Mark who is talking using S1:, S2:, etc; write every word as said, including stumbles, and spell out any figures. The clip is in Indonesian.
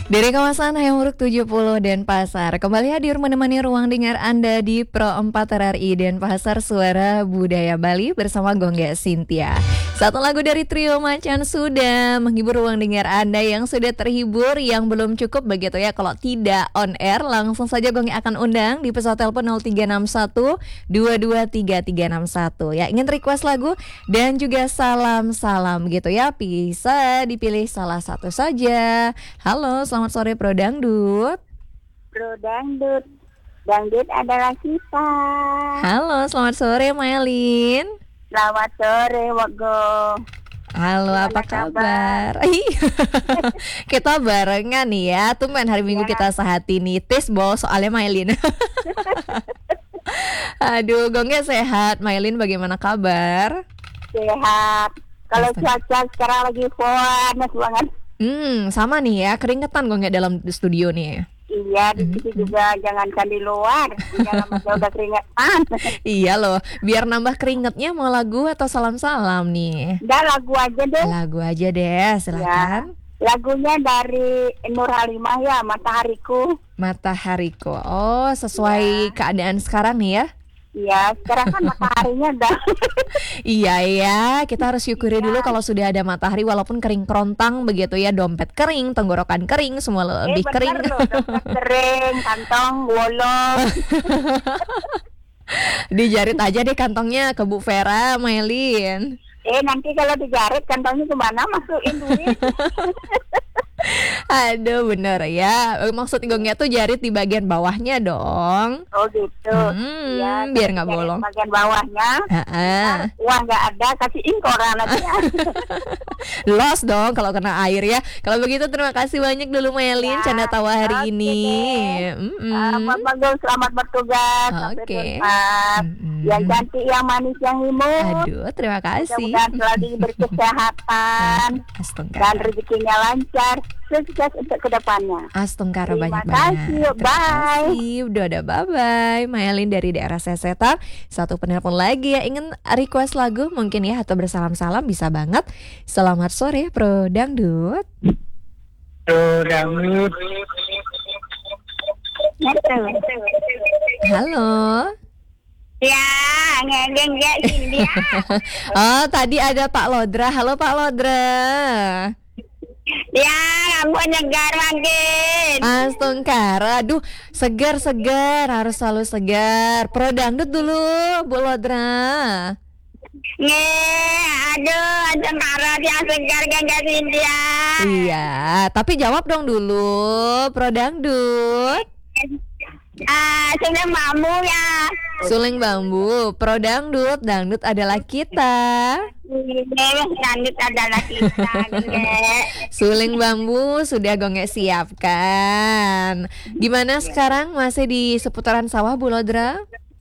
S1: Dari kawasan Hayamuruk tujuh puluh Denpasar, kembali hadir menemani ruang dengar Anda di Pro empat R R I Denpasar Suara Budaya Bali bersama Gongga Cynthia. Satu lagu dari trio Macan sudah menghibur ruang dengar Anda yang sudah terhibur, yang belum cukup begitu ya. Kalau tidak on air, langsung saja Gongga akan undang di pesawat telepon nol tiga enam satu dua dua tiga tiga enam satu ya. Ingin request lagu dan juga salam-salam gitu ya, bisa dipilih salah satu saja. Halo, selamat sore Pro Dangdut.
S2: Pro Dangdut, Dangdut adalah kita.
S1: Halo, selamat sore Maylin.
S2: Selamat sore Wogo.
S1: Halo,
S2: Gimana
S1: apa kabar? Kita barengan nih ya. Tumben hari Minggu
S2: Ya.
S1: kita sehati nih. Tis bawa soalnya Maylin. Aduh, Gongga sehat. Maylin bagaimana kabar?
S2: Sehat. Kalau cuaca sekarang lagi panas banget.
S1: Hmm, sama nih ya. Keringetan Gongga dalam studio nih.
S2: Iya, di situ juga jangankan di luar. Di dalam aja udah keringetan.
S1: Iya loh. Biar nambah keringetnya mau lagu atau salam-salam nih?
S2: Udah lagu aja deh.
S1: Lagu aja deh, silakan.
S2: Ya. Lagunya dari Nur Halimah ya, Matahariku.
S1: Matahariku. Oh, sesuai
S2: Ya.
S1: keadaan sekarang nih ya.
S2: Iya, sekarang kan mataharinya udah.
S1: Iya ya, kita harus syukuri dulu kalau sudah ada matahari walaupun kering kerontang begitu ya, dompet kering, tenggorokan kering, semua lebih
S2: eh,
S1: kering.
S2: bener loh, dompet kering, kantong bolong.
S1: Dijarit aja deh kantongnya ke Bu Vera, Maylin.
S2: Eh nanti kalau dijarit kantongnya kemana masukin duit?
S1: Aduh bener ya. Maksud Gongnya tuh jarit di bagian bawahnya dong.
S2: Oh gitu.
S1: Hmm,
S2: Ya,
S1: biar
S2: kalau
S1: nggak
S2: dijarit
S1: bolong.
S2: bagian bawahnya.
S1: Ha-ha.
S2: Uang nggak ada, kasihin koran aja.
S1: Los dong kalau kena air ya. Kalau begitu terima kasih banyak dulu Maylin,
S2: Ya,
S1: canda tawa hari
S2: oke
S1: ini.
S2: deh.
S1: Mm-mm.
S2: Ah, Pak Bagong, selamat bertugas. Sampai
S1: Oke.
S2: tuntas.
S1: Mm-mm.
S2: Yang cantik, yang manis, yang imut.
S1: Aduh, terima kasih.
S2: Mudah-mudahan selalu diberi kesehatan dan
S1: Astungkara.
S2: rezekinya lancar. Sukses untuk kedepannya.
S1: Astungkara
S2: Terima
S1: banyak-banyak.
S2: kasih,
S1: Terima
S2: bye.
S1: kasih. Udah ada bye-bye. Maylin dari daerah Sesetan. Satu penelpon lagi ya, ingin request lagu mungkin ya, atau bersalam-salam bisa banget. Selamat sore Pro Dangdut.
S3: Pro Dangdut.
S1: Halo.
S2: Ya, ngegeng ya ini dia.
S1: Oh, tadi ada Pak Lodra. Halo Pak Lodra.
S2: Ya, kamu nyegar makin.
S1: Astungkara, aduh segar-segar, harus selalu segar. Pro Dangdut dulu, Bu Lodra.
S2: Nge, aduh, Astungkara yang segar gak Cynthia.
S1: Iya, tapi jawab dong dulu, Pro Dangdut.
S2: Ah, sudah mamu ya.
S1: Suling bambu, Pro Dangdut, dangdut adalah kita.
S2: Dangdut adalah kita. Nge.
S1: Suling bambu sudah Gongnya siapkan. Gimana sekarang, masih di seputaran sawah Bu Lodra?